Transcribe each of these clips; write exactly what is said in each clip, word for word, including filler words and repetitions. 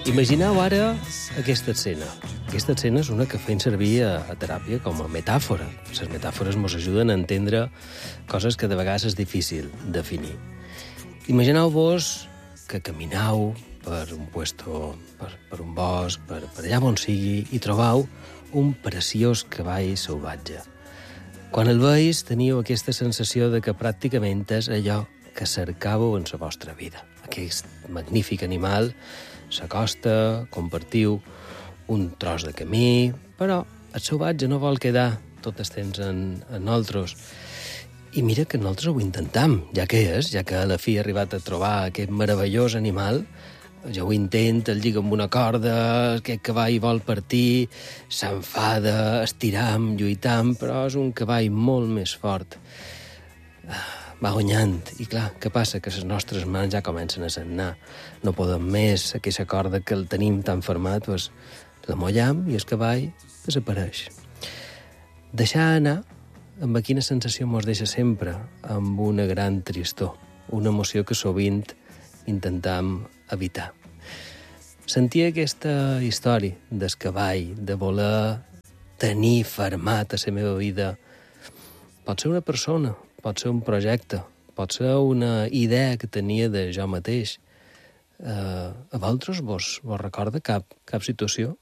Imagineu ara aquesta escena. Aquesta escena és una que feim servir a, a teràpia com a metàfora. Les metàfores ens ajuden a entendre coses que de vegades és difícil definir. Imagineu-vos que caminau per un puesto, per, per un bosc, per, per allà on sigui, i trobau un preciós cavall salvatge. Quan el veus, teniu aquesta sensació de que pràcticament és allò que cercàveu en la vostra vida. Aquest magnífic animal s'acosta, compartiu un tros de camí, però el salvatge no vol quedar tot el temps en, en nosaltres. I mira que nosaltres ho intentam, ja que és, ja que a la fi he arribat a trobar aquest meravellós animal, ja ho intenta, el lliga amb una corda, aquest cavall vol partir, s'enfada, estiram, lluitam, però és un cavall molt més fort. Va guanyant. I clar, què passa? Que les nostres mans ja comencen a sagnar. No podem més, aquesta corda que el tenim tan fermat, doncs, la mollam i el cavall desapareix. Deixar anar, amb quina sensació mos deixa sempre? Amb una gran tristor, una emoció que sovint intentam evitar. Sentir aquesta història del cavall, de voler tenir fermat a la meva vida, pot ser una persona, pot ser un projecte, pot ser una idea que tenia de jo mateix. Uh, a vosaltres vos, vos recorda cap, cap situació?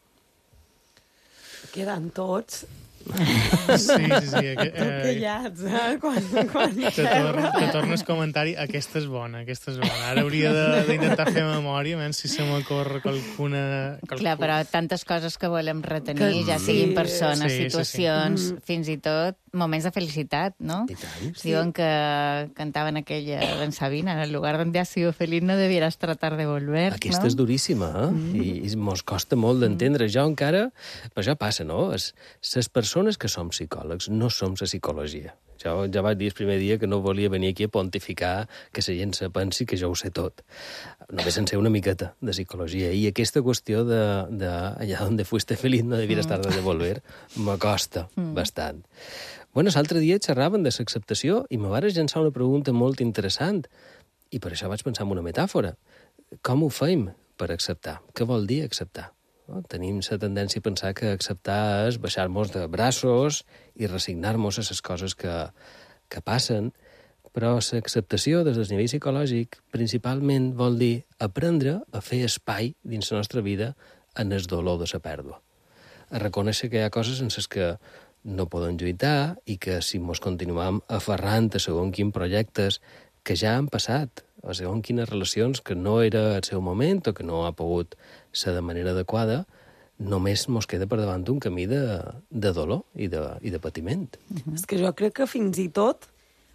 Queden tots. Sí, sí, sí. Eh, callats, eh? Quan, quan te, torno, te torno el comentari. Aquesta és bona, aquesta és bona. Ara hauria d'intentar fer memòria, menys si se m'ocorre qualcuna, qualcuna... Clar, però tantes coses que volem retenir, que... ja siguin persones, sí, situacions, sí, sí. fins i tot moments de felicitat, ¿no? I tant. Diuen que cantaven aquella d'en Sabina, en el lugar donde has sido feliz no debieras tratar de volver, Aquesta no? és duríssima, eh? Mm. I, i mos costa molt d'entendre. Jo encara... Però ja passa, no? Les persones que som psicòlegs no som la psicologia. Jo ja vaig dir el primer dia que no volia venir aquí a pontificar que la gent se pensi que jo ho sé tot. Només en sé una miqueta de psicologia. I aquesta qüestió de, de allà on fuiste feliz no debieras tarde de volver m'acosta mm. bastant. Bueno, l'altre dia xerraven de l'acceptació i me vares llançar una pregunta molt interessant. I per això vaig pensar en una metàfora. Com ho feim per acceptar? Què vol dir acceptar? No? Tenim la tendència a pensar que acceptar és baixar-nos de braços i resignar-nos a les coses que, que passen, però l'acceptació des del nivell psicològic principalment vol dir aprendre a fer espai dins la nostra vida en el dolor de la pèrdua. A reconèixer que hi ha coses en les que no poden lluitar i que si mos continuam aferrant a segons quins projectes que ja han passat, o segons quines relacions que no era el seu moment o que no ha pogut ser de manera adequada, només mos queda per davant un camí de, de dolor i de, i de patiment. Uh-huh. És que jo crec que fins i tot,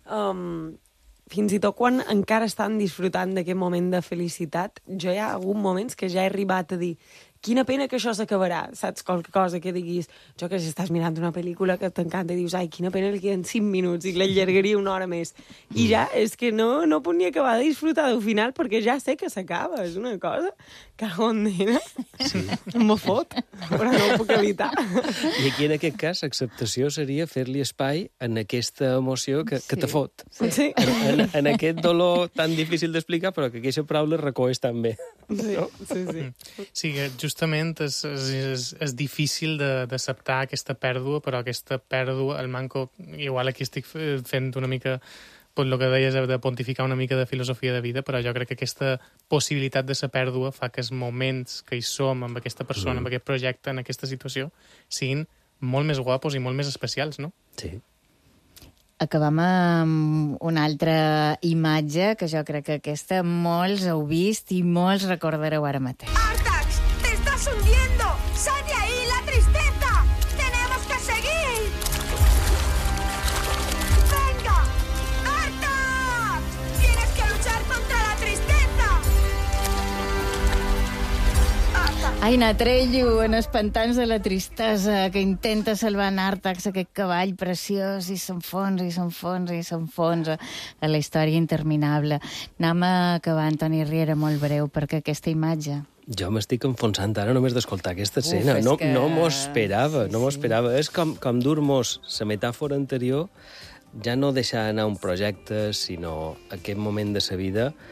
um, fins i tot quan encara estan disfrutant d'aquest moment de felicitat, jo hi ha hagut moments que ja he arribat a dir quina pena que això s'acabarà, saps? Qualque cosa que diguis, jo que si estàs mirant una pel·lícula que t'encanta i dius, ai, quina pena li queden cinc minuts i l'allargaria una hora més. I ja és que no, no puc ni acabar de disfrutar del final perquè ja sé que s'acaba, és una cosa que on nena sí. me fot, però no ho puc evitar. I aquí en aquest cas l'acceptació seria fer-li espai en aquesta emoció que, que Sí. te fot. Sí. En, en, en aquest dolor tan difícil d'explicar però que aquesta paraula recoeix tan bé. Sí, No? sí, sí. Sí, que justament és, és, és, és difícil de- d'acceptar aquesta pèrdua, però aquesta pèrdua, el manco... Igual aquí estic fent una mica pues, el que deies de pontificar una mica de filosofia de vida, però jo crec que aquesta possibilitat de la pèrdua fa que els moments que hi som amb aquesta persona, mm. amb aquest projecte, en aquesta situació, siguin molt més guapos i molt més especials, no? Sí. Acabam amb una altra imatge, que jo crec que aquesta molts heu vist i molts recordareu ara mateix. ¡Artax! ¡Te estás hundiendo! ¡Sal de ahí la tristeza! ¡Tenemos que seguir! ¡Venga! ¡Artax! ¡Tienes que luchar contra la tristeza! ¡Artax! Ai, Natrello, en els pantans de la tristesa, que intenta salvar en Àrtax, aquest cavall preciós, i s'enfonsa, i s'enfonsa, i s'enfonsa, a la història interminable. Anem a acabar, Antoni Riera, molt breu, perquè aquesta imatge... Jo m'estic enfonsant ara només d'escoltar aquesta escena. Uf, és no que- no m'ho esperava, Sí, no m'ho sí. esperava. És com, com dur-nos la metàfora anterior, ja no deixar anar un projecte, sinó aquest moment de sa vida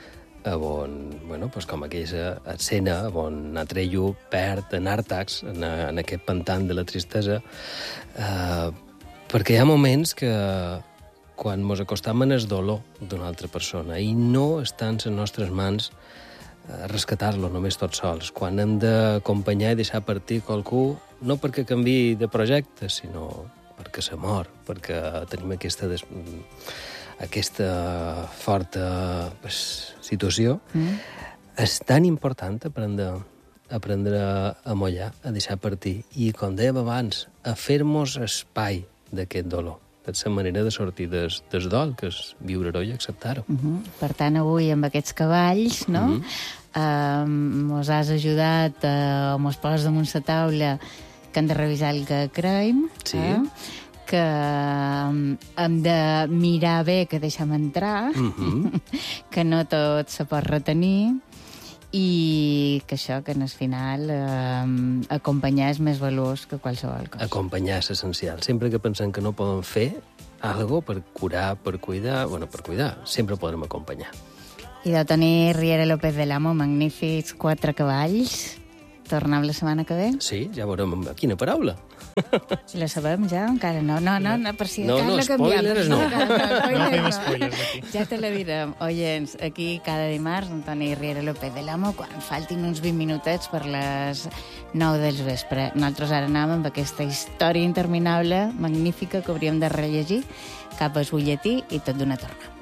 on, bueno, pues com aquella escena on Atreyu perd en Àrtax, en, en aquest pantà de la tristesa, eh, perquè hi ha moments que quan mos acostam en el dolor d'una altra persona i no està en les nostres mans rescatar-lo només tots sols, quan hem d'acompanyar i deixar partir qualcú, no perquè canviï de projecte, sinó perquè se mor, perquè tenim aquesta, des... aquesta forta pues, situació, mm. és tan important aprendre, aprendre a mollar, a deixar partir, i, com dèiem abans, a fer-nos espai d'aquest dolor. És la manera de sortir des, des dol, que és viure-ho i acceptar-ho. Uh -huh. Per tant, avui, amb aquests cavalls, no? Uh -huh. uh, mos has ajudat, uh, o mos poses damunt la taula que hem de revisar el que creiem, sí. eh? que um, hem de mirar bé que deixem entrar, uh -huh. que no tot se pot retenir, i que això, que en el final eh, acompanyar és més valuós que qualsevol cosa. Acompanyar és essencial. Sempre que pensem que no podem fer algo per curar, per cuidar, bueno, per cuidar, sempre podrem acompanyar. I deu tenir Riera López del Amo magnífics quatre cavalls. Tornem la setmana que ve? Sí, ja veurem amb quina paraula. La sabem ja? Encara no? No, no, no per si no, no, spoilers no. No, no, no fem spoilers aquí. Ja te la direm. Oients, aquí cada dimarts Antoni Riera López del Amo, quan faltin uns vint minutets per les nou del vespre. Nosaltres ara anàvem amb aquesta història interminable, magnífica, que hauríem de rellegir cap al butlletí i tot d'una torna.